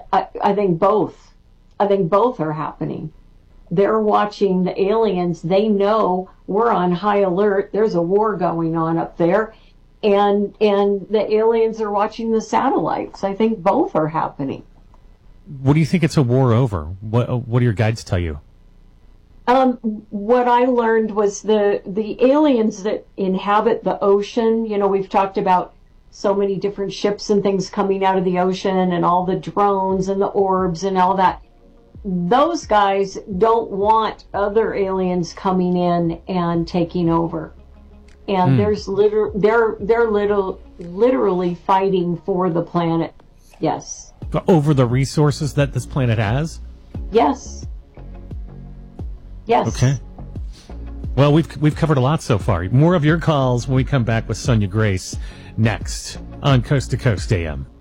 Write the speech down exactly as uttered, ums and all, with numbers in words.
I, I think both. I think both are happening. They're watching the aliens. They know we're on high alert. There's a war going on up there. And and the aliens are watching the satellites. I think both are happening. What do you think it's a war over? What what do your guides tell you? Um, what I learned was the the aliens that inhabit the ocean. You know, we've talked about so many different ships and things coming out of the ocean and all the drones and the orbs and all that. Those guys don't want other aliens coming in and taking over. And mm. there's liter- they're they're little literally fighting for the planet. Yes. Over the resources that this planet has? Yes. Yes. Okay. Well, we've we've covered a lot so far. More of your calls when we come back with Sonia Grace next on Coast to Coast A M.